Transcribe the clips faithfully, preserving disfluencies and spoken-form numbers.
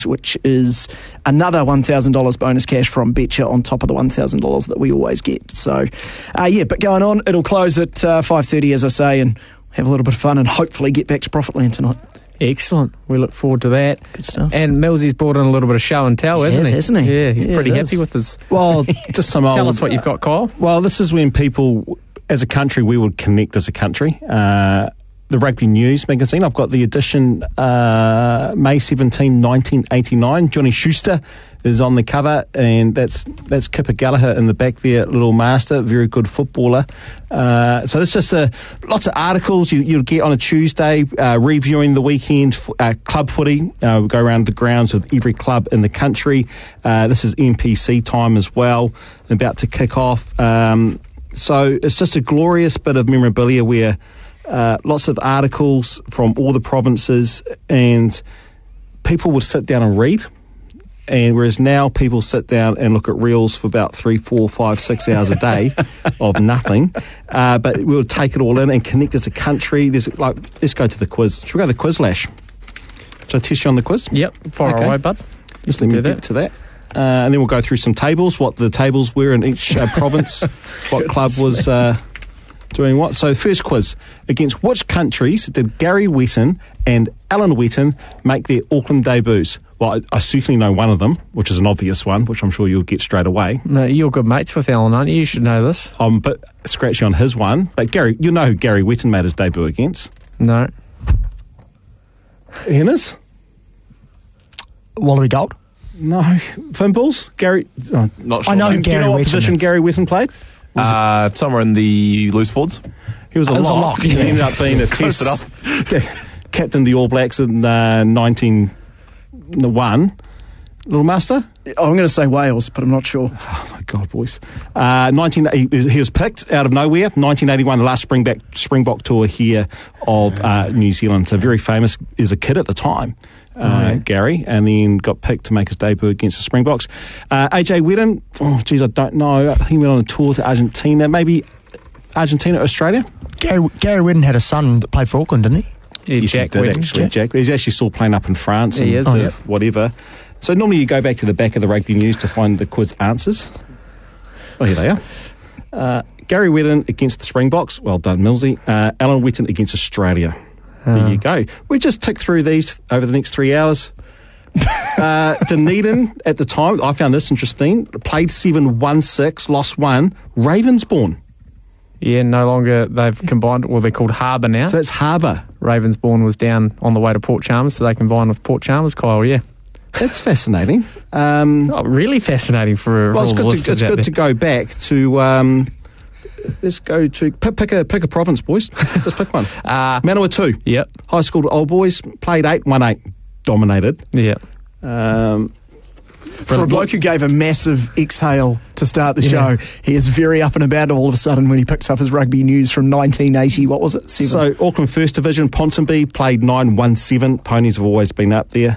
which is another one thousand dollars bonus cash from Betcha on top of the one thousand dollars that we always get. So, uh, yeah, but going on, it'll close at uh, five thirty, as I say, and have a little bit of fun and hopefully get back to Profitland tonight. Excellent. We look forward to that. Good stuff. And Millsy's brought in a little bit of show and tell, He hasn't has, he? hasn't he? Yeah, he's Yeah, pretty it happy is. with his... Well, just some old... Tell us what you've got, Kyle. Well, this is when people, as a country, we would connect as a country. Uh, the Rugby News magazine, I've got the edition uh, May seventeenth, nineteen eighty-nine. Johnny Schuster is on the cover, and that's that's Kipper Gallagher in the back there, little master, very good footballer. Uh, so it's just a, lots of articles you, you'll get on a Tuesday, uh, reviewing the weekend, uh, club footy. Uh, we go around the grounds with every club in the country. Uh, this is N P C time as well, about to kick off. Um, so it's just a glorious bit of memorabilia where uh, lots of articles from all the provinces, and people would sit down and read. And whereas now people sit down and look at reels for about three, four, five, six hours a day of nothing, uh, but we'll take it all in and connect as a country. There's like, let's go to the quiz. Should we go to the quiz, Lash? Should I test you on the quiz? Yep, fire Okay. away, bud. Just let me Do get that. to that. Uh, and then we'll go through some tables, what the tables were in each uh, province, what club was uh, doing what. So first quiz, against which countries did Gary Wetton and Alan Wetton make their Auckland debuts? Well, I, I certainly know one of them, which is an obvious one, which I'm sure you'll get straight away. No, you're good mates with Alan, aren't you? You should know this. I'm a bit scratchy on his one, but Gary, you know who Gary Wetton made his debut against? No. Hennes? Wallaby Gold? No. Fimbles? Gary? Oh, Not sure. I know do who you Gary know what Wetton position is. Gary Wetton played? Uh, somewhere in the loose forwards. He was a It was a lock. lock, He yeah. ended up being a Close test captain of the All Blacks in uh, nineteen the one. Little Master? I'm going to say Wales, but I'm not sure. Oh my God, boys! Uh, nineteen he, he was picked out of nowhere. nineteen eighty-one, the last Springbok Springbok tour here of uh, New Zealand. So very famous as a kid at the time, uh, Oh, yeah. Gary, and then got picked to make his debut against the Springboks. Uh, A J Wetton, oh geez, I don't know. I think he went on a tour to Argentina, maybe Argentina, Australia. Gary, Gary Wetton had a son that played for Auckland, didn't he? Yeah, Yes, Jack he did Wetton. actually. Jack. He's actually still playing up in France. He and is, uh, yeah. whatever. So normally you go back to the back of the Rugby News to find the quiz answers. Oh, here they are. Uh, Gary Wetton against the Springboks. Well done, Millsy. Uh, Alan Wetton against Australia. There you go. We just tick through these over the next three hours. uh, Dunedin at the time, I found this interesting, played seven, won six, lost one. Ravensbourne. Yeah, no longer they've combined. Well, they're called Harbour now. So that's Harbour. Ravensbourne was down on the way to Port Chalmers, so they combined with Port Chalmers, Kyle, yeah. That's fascinating. Um, Oh, really fascinating for, Well, for it's all the good, to, listeners it's out good there. to go back to. Um, let's go to pick, pick a pick a province, boys. Just pick one. Uh, Manawatu. Yep, High school to old boys played eight, won eight, dominated. yeah. Um, For a bloke who gave a massive exhale to start the Yeah. show, he is very up and about all of a sudden when he picks up his Rugby News from nineteen eighty. What was it? Seven. so Auckland First Division, Ponsonby played nine, won seven. Ponies have always been up there.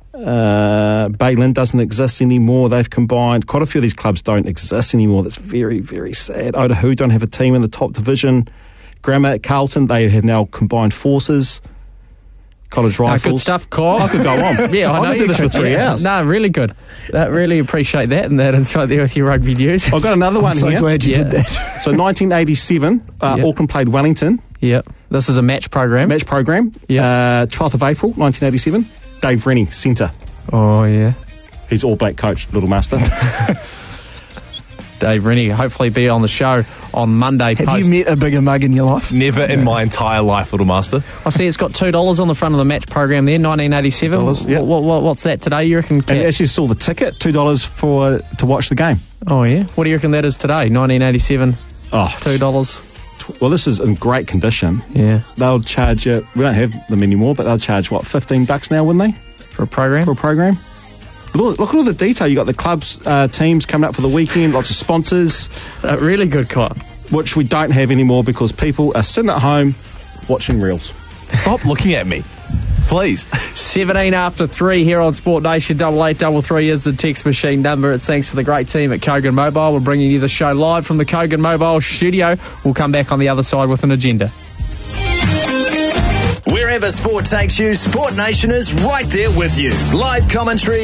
Uh, Baylen doesn't exist anymore. They've combined. Quite a few of these clubs don't exist anymore. That's very, very sad. Otahu don't have a team in the top division. Grammar at Carlton, they have now combined forces. College Uh, Rifles. good stuff, Kyle. I could go on. Yeah, I, I know could do you this could. for three Yeah. hours. No, really good. That really appreciate that and that insight there with your Rugby News. I've got another one I'm so here. glad you Yeah. did that. So nineteen eighty-seven, uh, Yeah. Auckland played Wellington. Yep, this is a match program. Match program. Yeah. Uh, twelfth of April, nineteen eighty-seven. Dave Rennie, centre. Oh yeah, He's all black coach, little master. Dave Rennie. Hopefully, be on the show on Monday. Have post. you met a bigger mug in your life? Never in my entire life, little master. I see it's got two dollars on the front of the match program there. Nineteen eighty-seven. Dollars, yeah. What, what, what's that today? You reckon? And Kat? actually saw the ticket, two dollars for to watch the game. Oh yeah. What do you reckon that is today? Nineteen eighty-seven. Oh, Two dollars. well, this is in great condition. Yeah, They'll charge you. We don't have them anymore, but they'll charge what, fifteen bucks now, wouldn't they, for a program. for a program? Look, look at all the detail. You got the clubs, uh, teams coming up for the weekend. Lots of sponsors, Uh, really good, Kyle. which we don't have anymore because people are sitting at home watching reels. Stop looking at me, please. Seventeen after three here on Sport Nation. Double eight double three is the text machine number. It's thanks to the great team at Kogan Mobile. We're bringing you the show live from the Kogan Mobile studio. We'll come back on the other side with an agenda. We're Wherever sport takes you, Sport Nation is right there with you. Live commentary,